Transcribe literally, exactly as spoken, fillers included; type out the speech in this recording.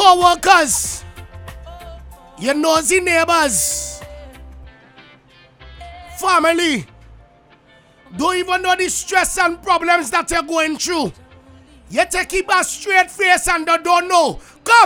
co-workers, your nosy neighbors, family, don't even know the stress and problems that you're going through. You take keep a straight face and they don't know. Come!